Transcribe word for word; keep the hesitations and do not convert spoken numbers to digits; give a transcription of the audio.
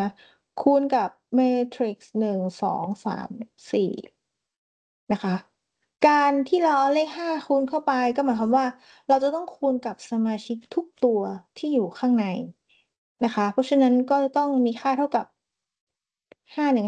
คูณกับ matrix หนึ่ง สอง สาม สี่ นะคะ การที่เราเอาเลข ห้า คูณเข้าไป ก็หมายความว่า เราจะต้องคูณกับสมาชิกทุกตัวที่อยู่ข้างในนะคะ เพราะฉะนั้นก็จะต้องมีค่าเท่ากับ ห้าหนึ่ง